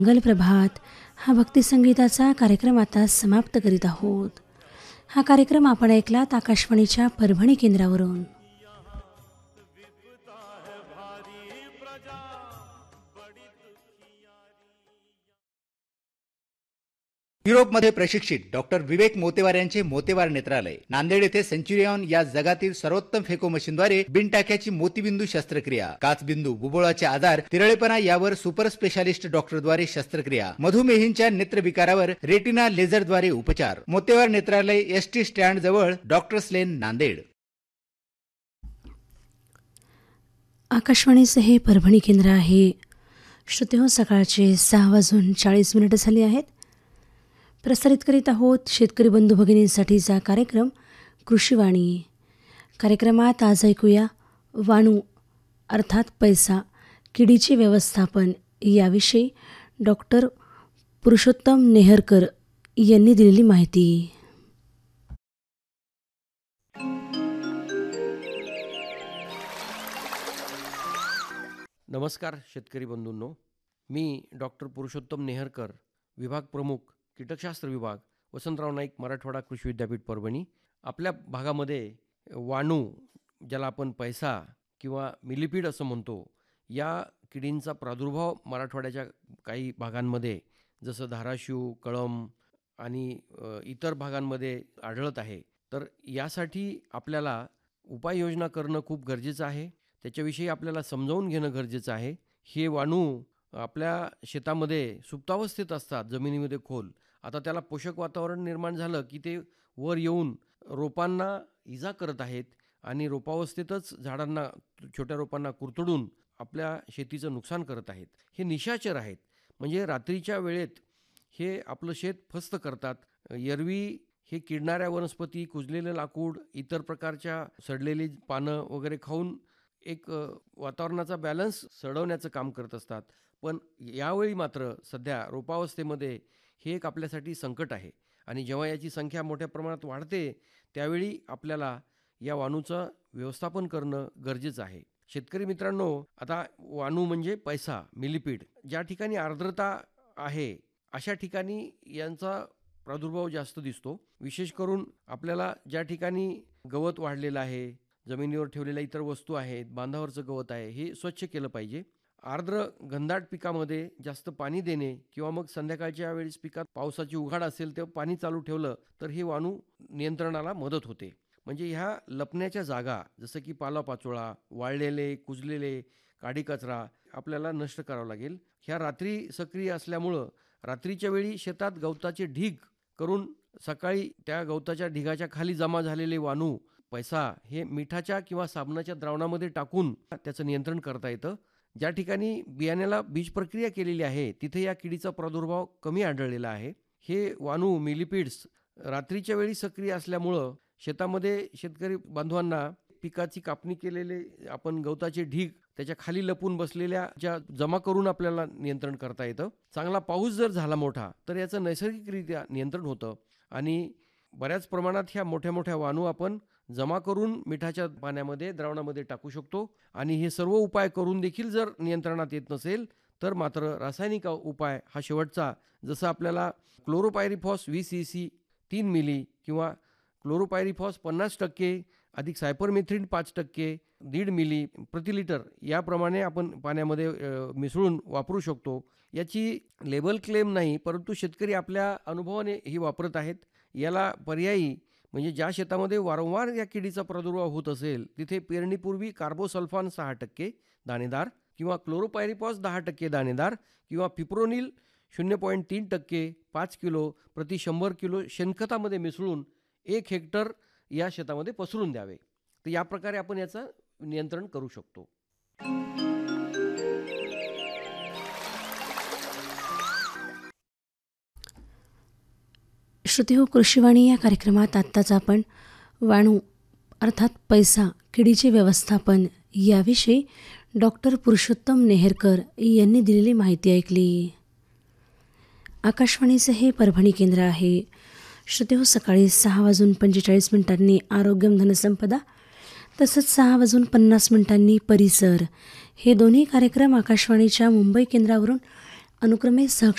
मंगलप्रभात हा भक्तिसंगीताचा कार्यक्रम आता समाप्त करीत आहोत. हा कार्यक्रम आपण ऐकलात आकाशवाणीच्या परभणी केंद्रावरून. युरोपमध्ये प्रशिक्षित डॉक्टर विवेक मोतेवार यांचे मोतेवार नेत्रालय नांदेड येथे सेंच्युरियन या जगातील सर्वोत्तम फेको मशीनद्वारे बिनटाक्याची मोतीबिंदू शस्त्रक्रिया, काचबिंदू, बुबुळाचे आजार, तिरळेपणा यावर सुपर स्पेशालिस्ट डॉक्टरद्वारे शस्त्रक्रिया, मधुमेहींच्या नेत्रविकारावर रेटिना लेझरद्वारे उपचार. मोतेवार नेत्रालय एसटी स्टँड जवळ डॉक्टर्स लेन नांदेड. आकाशवाणीचे हे परभणी केंद्र आहे. श्रोतेहो, सकाळचे 6:40 झाले आहेत. प्रसारित करीत आहोत शेतकरी बंधू भगिनींसाठीचा कार्यक्रम कृषीवाणी. कार्यक्रमात आज ऐकूया वाणू अर्थात पैसा, किडीचे व्यवस्थापन याविषयी डॉक्टर पुरुषोत्तम नेहरकर यांनी दिलेली माहिती. नमस्कार शेतकरी बंधूंनो, मी डॉक्टर पुरुषोत्तम नेहरकर, विभाग प्रमुख कीटकशास्त्र विभाग, वसंतराव नाईक, मराठवाडा कृषी विद्यापीठ, परभणी. आपल्या भागामध्ये वाणू, ज्याला आपण पैसा किंवा मिलीपीड असं म्हणतो, या किडींचा प्रादुर्भाव मराठवाड्याच्या काही भागांमध्ये जसं धाराशिव, कळंब आणि इतर भागांमध्ये आढळत आहे. तर यासाठी आपल्याला उपाययोजना करणं खूप गरजेचं आहे. त्याच्याविषयी आपल्याला समजावून घेणं गरजेचं आहे. हे वाणू आपल्या शेतामध्ये सुप्तावस्थेत असतात, जमिनीमध्ये खोल. आता त्याला पोषक वातावरण निर्माण झालं की ते वर येऊन रोपांना इजा करत आहेत आणि रोपावस्थेतच झाडांना, छोट्या रोपांना कुरतडून आपल्या शेतीचं नुकसान करत आहेत. हे निशाचर आहेत, म्हणजे रात्रीच्या वेळेत हे आपलं शेत फस्त करतात. एरवी हे किडणाऱ्या वनस्पती, कुजलेलं लाकूड, इतर प्रकारच्या सडलेली पानं वगैरे खाऊन एक वातावरणाचा बॅलन्स सडवण्याचं काम करत असतात. पण यावेळी मात्र सध्या रोपावस्थेमध्ये हे एक आपल्यासाठी संकट आहे आणि जेव्हा याची संख्या मोठ्या प्रमाणात वाढते त्यावेळी आपल्याला या वाणूचं व्यवस्थापन करणं गरजेचं आहे. शेतकरी मित्रांनो, आता वाणू म्हणजे पैसा, मिलीपीड. ज्या ठिकाणी आर्द्रता आहे अशा ठिकाणी यांचा प्रादुर्भाव जास्त दिसतो. विशेष करून आपल्याला ज्या ठिकाणी गवत वाढलेलं आहे, जमिनीवर ठेवलेल्या इतर वस्तू आहेत, बांधावरचं गवत आहे, हे स्वच्छ केलं पाहिजे. आर्द्र घनदाट पिकामध्ये जास्त पाणी देणे किंवा मग संध्याकाळच्या वेळेस पिकात पावसाची उघाड असेल तेव्हा पाणी चालू ठेवलं तर हे वाणू नियंत्रणाला मदत होते. म्हणजे ह्या लपण्याच्या जागा जसं की पालापाचोळा, वाळलेले, कुजलेले, काडी कचरा आपल्याला नष्ट करावं लागेल. ह्या रात्री सक्रिय असल्यामुळं रात्रीच्या वेळी शेतात गवताचे ढीग करून सकाळी त्या गवताच्या ढिगाच्या खाली जमा झालेले वाणू, पैसा हे मिठाच्या किंवा साबणाच्या द्रावणामध्ये टाकून त्याचं नियंत्रण करता येतं. ज्या ठिकाणी बियाण्याला बीज प्रक्रिया केलेली आहे तिथे या किडीचा प्रादुर्भाव कमी आढळलेला आहे. हे वाणू मिलीपीड्स रात्रीच्या वेळी सक्रिय असल्यामुळं शेतामध्ये शेतकरी बांधवांना पिकाची कापणी केलेले आपण गवताचे ढीग त्याच्या खाली लपून बसलेल्या ज्या जमा करून आपल्याला नियंत्रण करता येतं. चांगला पाऊस जर झाला मोठा तर याचं नैसर्गिकरित्या नियंत्रण होतं आणि बऱ्याच प्रमाणात ह्या मोठ्या मोठ्या वाणू आपण जमा करून मिठाच्या पाण्यामध्ये, द्रावणामध्ये टाकू शकतो. आणि हे सर्व उपाय करून देखील जर नियंत्रणात येत नसेल तर मात्र रासायनिक उपाय हा शेवटचा, जसं आपल्याला क्लोरोपायरिफॉस 20 EC 3 मिली किंवा क्लोरोपायरिफॉस 50% अधिक सायपरमेथ्रिन 5% 1.5 मिली प्रति लिटर याप्रमाणे आपण पाण्यामध्ये मिसळून वापरू शकतो. याची लेबल क्लेम नाही, परंतु शेतकरी आपल्या अनुभवाने ही वापरत आहेत. याला पर्यायी म्हणजे ज्या शेतामध्ये वारंवार या किडीचा प्रादुर्भाव होत असेल तिथे पेरणीपूर्वी कार्बोसल्फान 6% दाणेदार किंवा क्लोरोपायरिफॉस 10% दाणेदार किंवा फिप्रोनिल 0.3% 5 किलो प्रति 100 किलो शेणखतामध्ये मिसळून 1 हेक्टर या शेतामध्ये पसरून द्यावे. तर या प्रकारे आपण याचं नियंत्रण करू शकतो. श्रोतेहो, कृषीवाणी या कार्यक्रमात आत्ताच आपण वाणू अर्थात पैसा, किडीचे व्यवस्थापन याविषयी डॉक्टर पुरुषोत्तम नेहरकर यांनी दिलेली माहिती ऐकली. आकाशवाणीचे हे परभणी केंद्र आहे. श्रोतेहो, सकाळी 6:45 आरोग्यम धनसंपदा तसंच 6:50 परिसर हे दोन्ही कार्यक्रम आकाशवाणीच्या मुंबई केंद्रावरून अनुक्रमे